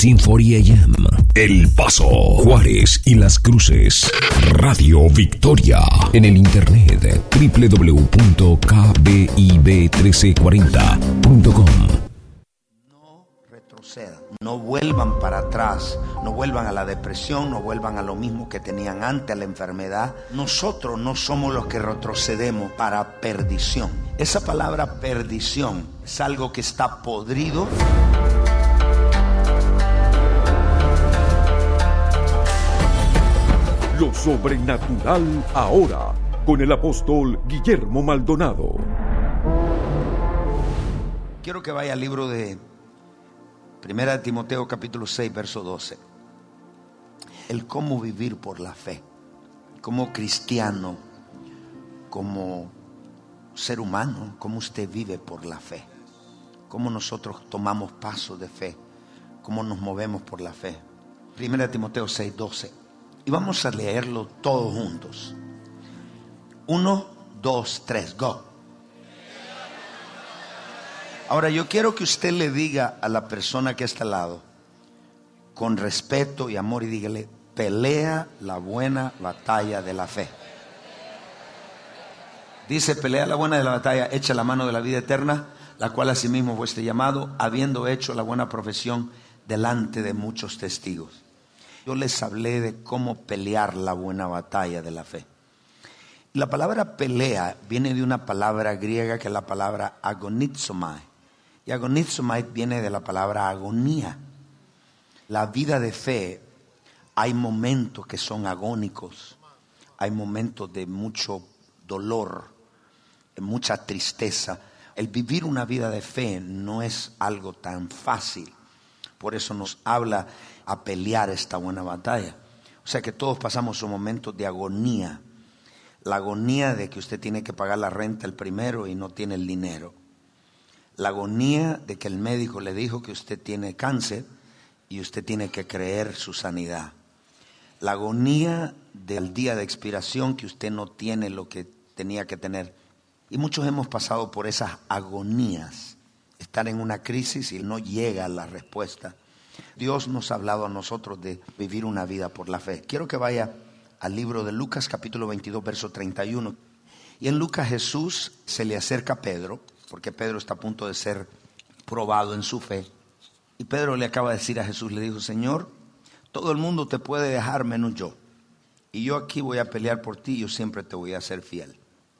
1440 AM. El Paso, Juárez y Las Cruces. Radio Victoria. En el internet www.kbib1340.com. No retrocedan, no vuelvan para atrás, no vuelvan a la depresión, no vuelvan a lo mismo que tenían antes, a la enfermedad. Nosotros no somos los que retrocedemos para perdición. Esa palabra perdición es algo que está podrido. Lo sobrenatural ahora, con el apóstol Guillermo Maldonado. Quiero que vaya al libro de 1 Timoteo capítulo 6, verso 12. El cómo vivir por la fe. Como cristiano, como ser humano, cómo usted vive por la fe. Cómo nosotros tomamos pasos de fe. Cómo nos movemos por la fe. 1 Timoteo 6, 12. Y vamos a leerlo todos juntos. 1, 2, 3, go. Ahora yo quiero que usted le diga a la persona que está al lado, con respeto y amor, y dígale: pelea la buena batalla de la fe. Dice: pelea la buena de la batalla, echa la mano de la vida eterna, la cual asimismo fuiste llamado, habiendo hecho la buena profesión delante de muchos testigos. Yo les hablé de cómo pelear la buena batalla de la fe. La palabra pelea viene de una palabra griega que es la palabra agonizomai. Y agonizomai viene de la palabra agonía. La vida de fe, hay momentos que son agónicos. Hay momentos de mucho dolor, de mucha tristeza. El vivir una vida de fe no es algo tan fácil. Por eso nos habla a pelear esta buena batalla. O sea que todos pasamos un momento de agonía. La agonía de que usted tiene que pagar la renta el primero y no tiene el dinero. La agonía de que el médico le dijo que usted tiene cáncer y usted tiene que creer su sanidad. La agonía del día de expiración que usted no tiene lo que tenía que tener. Y muchos hemos pasado por esas agonías. Estar en una crisis y no llega la respuesta. Dios nos ha hablado a nosotros de vivir una vida por la fe. Quiero que vaya al libro de Lucas capítulo 22 verso 31. Y en Lucas Jesús se le acerca a Pedro, porque Pedro está a punto de ser probado en su fe. Y Pedro le acaba de decir a Jesús, le dijo: Señor, todo el mundo te puede dejar menos yo. Y yo aquí voy a pelear por ti, yo siempre te voy a ser fiel.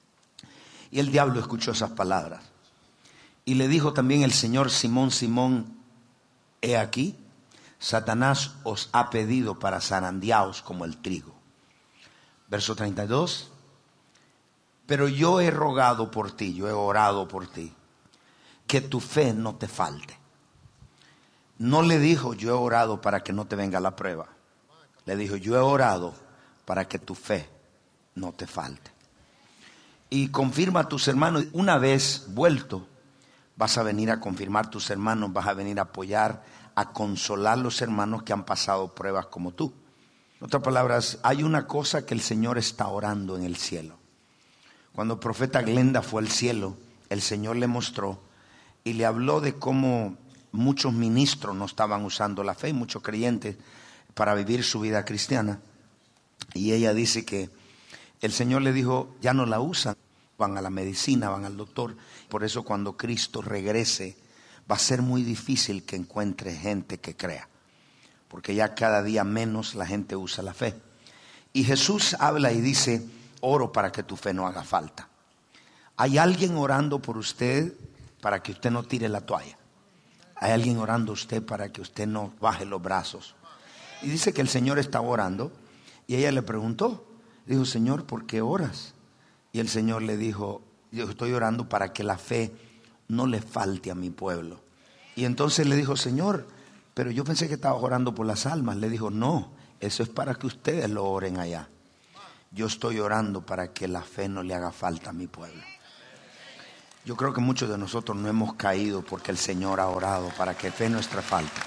Y el diablo escuchó esas palabras. Y le dijo también el Señor: Simón, Simón, he aquí, Satanás os ha pedido para zarandeaos como el trigo. Verso 32. Pero yo he rogado por ti, yo he orado por ti, que tu fe no te falte. No le dijo: yo he orado para que no te venga la prueba. Le dijo: yo he orado para que tu fe no te falte. Y confirma a tus hermanos. Una vez vuelto, vas a venir a confirmar a tus hermanos, vas a venir a apoyar, a consolar a los hermanos que han pasado pruebas como tú. En otras palabras, hay una cosa que el Señor está orando en el cielo. Cuando el profeta Glenda fue al cielo, el Señor le mostró y le habló de cómo muchos ministros no estaban usando la fe, muchos creyentes, para vivir su vida cristiana. Y ella dice que el Señor le dijo: ya no la usan, van a la medicina, van al doctor. Por eso cuando Cristo regrese va a ser muy difícil que encuentre gente que crea, porque ya cada día menos la gente usa la fe. Y Jesús habla y dice: oro para que tu fe no haga falta. Hay alguien orando por usted para que usted no tire la toalla. Hay alguien orando a usted para que usted no baje los brazos. Y dice que el Señor está orando. Y ella le preguntó, dijo: Señor, ¿por qué oras? Y el Señor le dijo: yo estoy orando para que la fe no le falte a mi pueblo. Y entonces le dijo: Señor, pero yo pensé que estaba orando por las almas. Le dijo: no, eso es para que ustedes lo oren allá. Yo estoy orando para que la fe no le haga falta a mi pueblo. Yo creo que muchos de nosotros no hemos caído porque el Señor ha orado para que fe nuestra falte.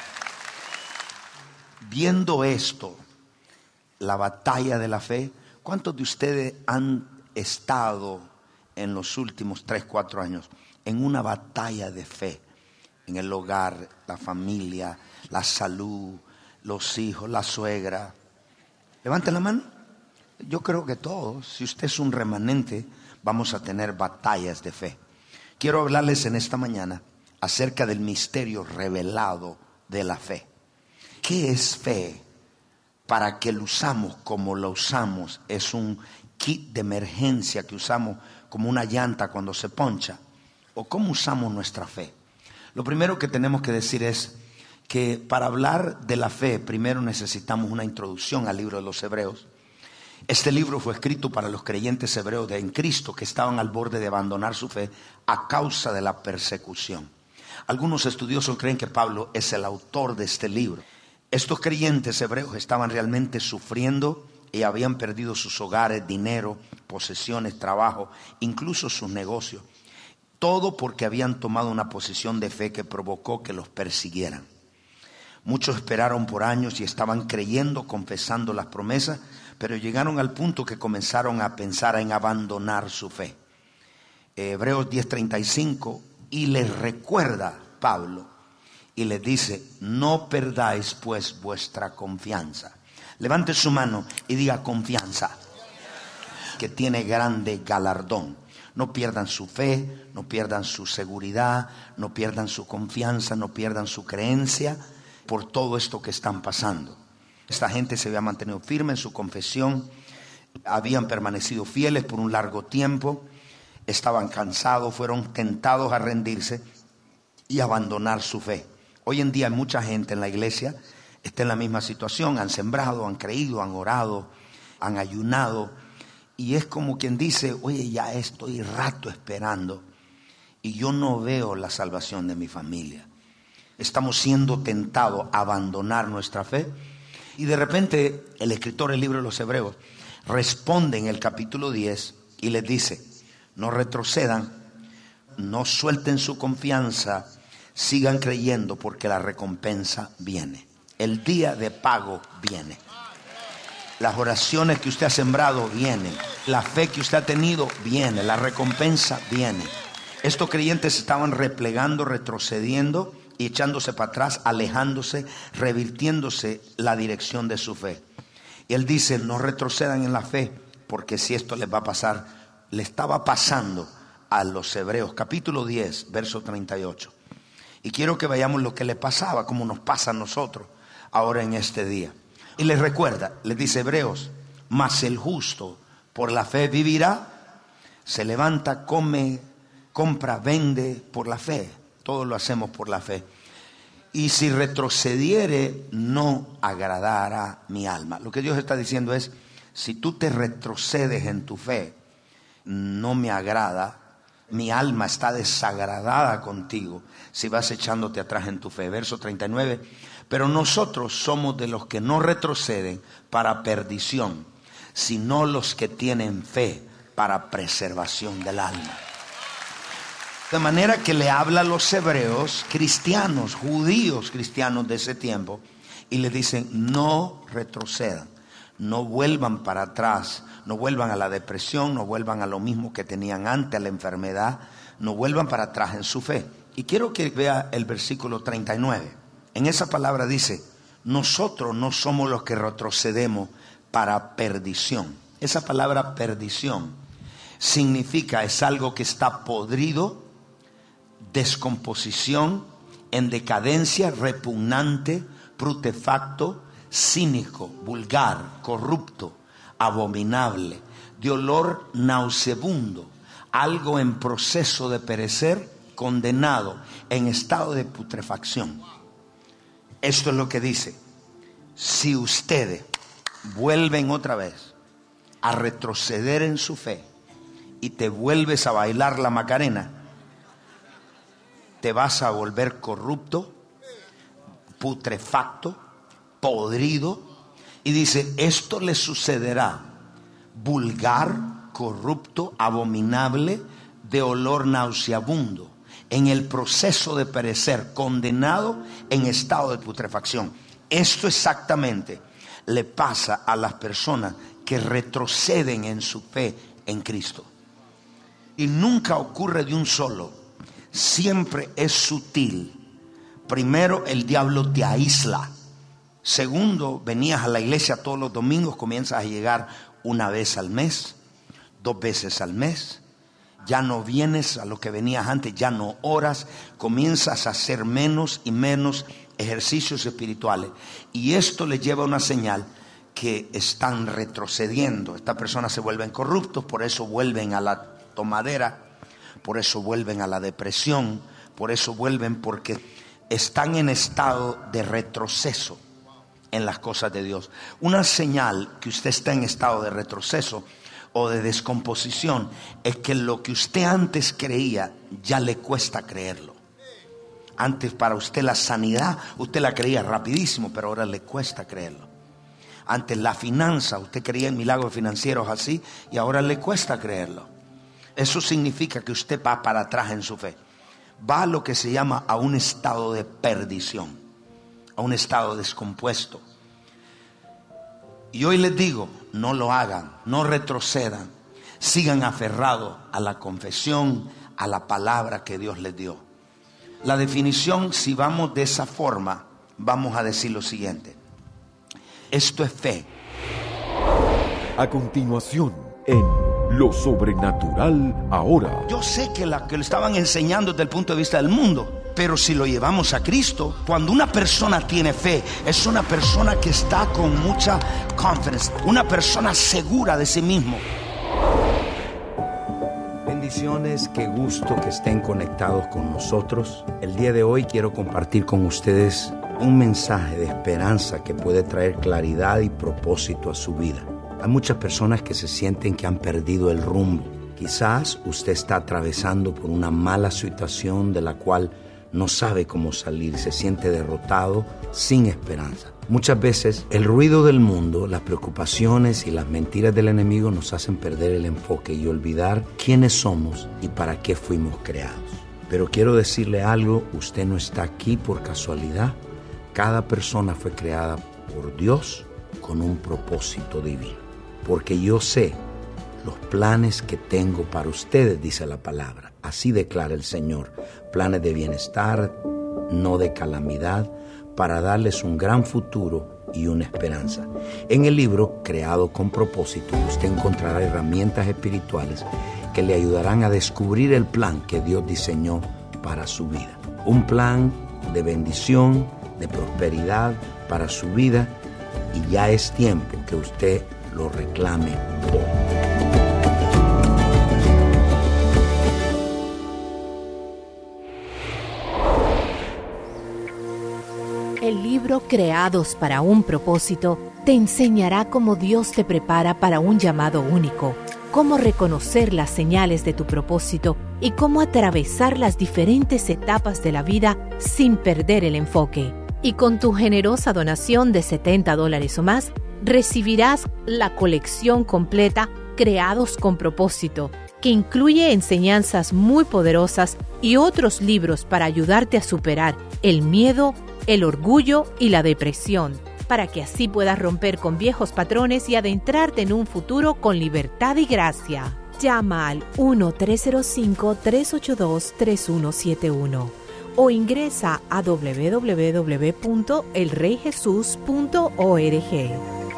Viendo esto, la batalla de la fe, ¿cuántos de ustedes han estado en los últimos 3, 4 años en una batalla de fe en el hogar, la familia, la salud, los hijos, la suegra. Levanten la mano. Yo creo que todos, si usted es un remanente, vamos a tener batallas de fe. Quiero hablarles en esta mañana acerca del misterio revelado de la fe. ¿Qué es fe? Para que lo usamos como lo usamos. Es un kit de emergencia que usamos como una llanta cuando se poncha. ¿O cómo usamos nuestra fe? Lo primero que tenemos que decir es que para hablar de la fe, primero necesitamos una introducción al libro de los Hebreos. Este libro fue escrito para los creyentes hebreos en Cristo que estaban al borde de abandonar su fe a causa de la persecución. Algunos estudiosos creen que Pablo es el autor de este libro. Estos creyentes hebreos estaban realmente sufriendo y habían perdido sus hogares, dinero, posesiones, trabajo, incluso sus negocios. Todo porque habían tomado una posición de fe que provocó que los persiguieran. Muchos esperaron por años y estaban creyendo, confesando las promesas, pero llegaron al punto que comenzaron a pensar en abandonar su fe. Hebreos 10:35, y les recuerda Pablo y les dice: no perdáis pues vuestra confianza. Levante su mano y diga: confianza, que tiene grande galardón. No pierdan su fe, no pierdan su seguridad, no pierdan su confianza, no pierdan su creencia por todo esto que están pasando. Esta gente se había mantenido firme en su confesión, habían permanecido fieles por un largo tiempo, estaban cansados, fueron tentados a rendirse y abandonar su fe. Hoy en día hay mucha gente en la iglesia, está en la misma situación, han sembrado, han creído, han orado, han ayunado, y es como quien dice: oye, ya estoy rato esperando y yo no veo la salvación de mi familia. Estamos siendo tentados a abandonar nuestra fe. Y de repente el escritor del libro de los Hebreos responde en el capítulo 10 y les dice: no retrocedan, no suelten su confianza, sigan creyendo porque la recompensa viene. El día de pago viene. Las oraciones que usted ha sembrado vienen. La fe que usted ha tenido viene. La recompensa viene. Estos creyentes estaban replegando, retrocediendo y echándose para atrás, alejándose, revirtiéndose la dirección de su fe. Y él dice: no retrocedan en la fe, porque si esto les va a pasar, le estaba pasando a los Hebreos, capítulo 10, verso 38. Y quiero que veamos lo que le pasaba, como nos pasa a nosotros ahora en este día. Y les recuerda, les dice: Hebreos, mas el justo por la fe vivirá. Se levanta, come, compra, vende por la fe. Todo lo hacemos por la fe. Y si retrocediere, no agradará mi alma. Lo que Dios está diciendo es: si tú te retrocedes en tu fe, no me agrada. Mi alma está desagradada contigo si vas echándote atrás en tu fe. Verso 39. Pero nosotros somos de los que no retroceden para perdición, sino los que tienen fe para preservación del alma. De manera que le habla a los hebreos cristianos, judíos cristianos de ese tiempo, y le dicen: no retrocedan, no vuelvan para atrás, no vuelvan a la depresión, no vuelvan a lo mismo que tenían antes, a la enfermedad, no vuelvan para atrás en su fe. Y quiero que vea el versículo 39. En esa palabra dice: nosotros no somos los que retrocedemos para perdición. Esa palabra perdición significa, es algo que está podrido, descomposición, en decadencia, repugnante, putrefacto, cínico, vulgar, corrupto, abominable, de olor nauseabundo, algo en proceso de perecer, condenado, en estado de putrefacción. Esto es lo que dice: si ustedes vuelven otra vez a retroceder en su fe y te vuelves a bailar la Macarena, te vas a volver corrupto, putrefacto, podrido. Y dice: esto le sucederá, vulgar, corrupto, abominable, de olor nauseabundo, en el proceso de perecer, condenado, en estado de putrefacción. Esto exactamente le pasa a las personas que retroceden en su fe en Cristo. Y nunca ocurre de un solo, siempre es sutil, Primero, el diablo te aísla. Segundo, venías a la iglesia todos los domingos, comienzas a llegar una vez al mes, 2 veces al mes. Ya no vienes a lo que venías antes, ya no oras, comienzas a hacer menos y menos ejercicios espirituales. Y esto les lleva a una señal que están retrocediendo. Estas personas se vuelven corruptos, por eso vuelven a la tomadera, por eso vuelven a la depresión, por eso vuelven porque están en estado de retroceso en las cosas de Dios. Una señal que usted está en estado de retroceso o de descomposición es que lo que usted antes creía ya le cuesta creerlo. Antes para usted la sanidad, usted la creía rapidísimo, pero ahora le cuesta creerlo. Antes la finanza, usted creía en milagros financieros así y ahora le cuesta creerlo. Eso significa que usted va para atrás en su fe. Va a lo que se llama a un estado de perdición, a un estado descompuesto. Y hoy les digo, no lo hagan, no retrocedan, sigan aferrados a la confesión, a la palabra que Dios les dio. La definición, si vamos de esa forma, vamos a decir lo siguiente: esto es fe. A continuación, en Lo Sobrenatural Ahora. Yo sé que lo estaban enseñando desde el punto de vista del mundo, pero si lo llevamos a Cristo, cuando una persona tiene fe, es una persona que está con mucha confidence, una persona segura de sí mismo. Bendiciones, qué gusto que estén conectados con nosotros. El día de hoy quiero compartir con ustedes un mensaje de esperanza que puede traer claridad y propósito a su vida. Hay muchas personas que se sienten que han perdido el rumbo. Quizás usted está atravesando por una mala situación de la cual no sabe cómo salir, se siente derrotado, sin esperanza. Muchas veces el ruido del mundo, las preocupaciones y las mentiras del enemigo nos hacen perder el enfoque y olvidar quiénes somos y para qué fuimos creados. Pero quiero decirle algo, usted no está aquí por casualidad. Cada persona fue creada por Dios con un propósito divino. Porque yo sé los planes que tengo para ustedes, dice la palabra. Así declara el Señor, planes de bienestar, no de calamidad, para darles un gran futuro y una esperanza. En el libro Creado con Propósito, usted encontrará herramientas espirituales que le ayudarán a descubrir el plan que Dios diseñó para su vida. Un plan de bendición, de prosperidad para su vida, y ya es tiempo que usted lo reclame hoy. El libro Creados para un Propósito te enseñará cómo Dios te prepara para un llamado único, cómo reconocer las señales de tu propósito y cómo atravesar las diferentes etapas de la vida sin perder el enfoque. Y con tu generosa donación de $70 o más, recibirás la colección completa Creados con Propósito, que incluye enseñanzas muy poderosas y otros libros para ayudarte a superar el miedo, el orgullo y la depresión, para que así puedas romper con viejos patrones y adentrarte en un futuro con libertad y gracia. Llama al 1-305-382-3171 o ingresa a www.elreyjesus.org.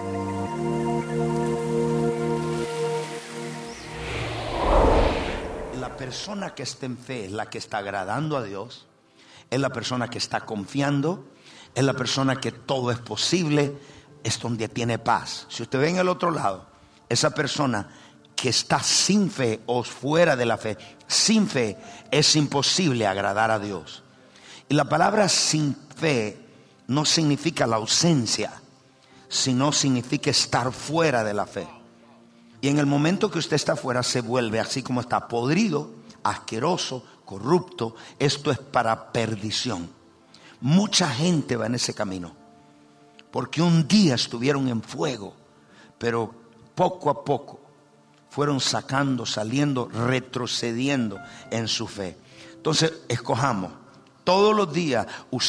La persona que está en fe es la que está agradando a Dios, es la persona que está confiando, es la persona que todo es posible, es donde tiene paz. Si usted ve en el otro lado, esa persona que está sin fe o fuera de la fe, sin fe es imposible agradar a Dios. Y la palabra sin fe no significa la ausencia, sino significa estar fuera de la fe. Y en el momento que usted está fuera, se vuelve así como está, podrido, asqueroso, corrupto. Esto es para perdición. Mucha gente va en ese camino, porque un día estuvieron en fuego, pero poco a poco fueron saliendo, retrocediendo en su fe. Entonces, escojamos todos los días.